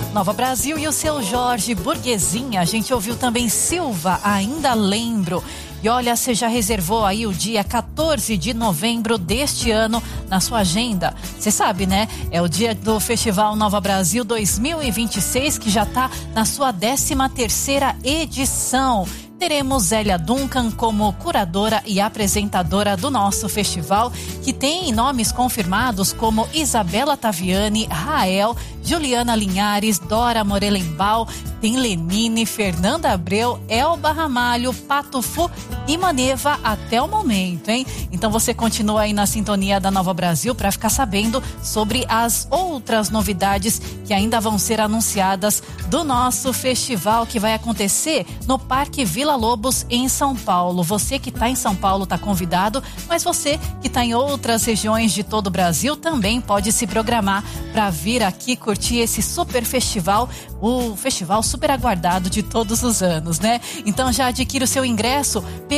Nova Brasil e o seu Jorge Burguesinha. A gente ouviu também Silva, Ainda Lembro. E olha, você já reservou aí o dia 14 de novembro deste ano na sua agenda? Você sabe, né? É o dia do Festival Nova Brasil 2026, que já está na sua 13ª edição. Teremos Zélia Duncan como curadora e apresentadora do nosso festival, que tem nomes confirmados como Isabela Taviani, Rael, Juliana Linhares, Dora Morelenbaum, tem Lenine, Fernanda Abreu, Elba Ramalho, Pato Fu e Maneva até o momento, hein? Então você continua aí na sintonia da Nova Brasil para ficar sabendo sobre as outras novidades que ainda vão ser anunciadas do nosso festival, que vai acontecer no Parque Vila Lobos, em São Paulo. Você que está em São Paulo está convidado, mas você que está em outras regiões de todo o Brasil também pode se programar para vir aqui curtir esse super festival, o festival super aguardado de todos os anos, né? Então já adquira o seu ingresso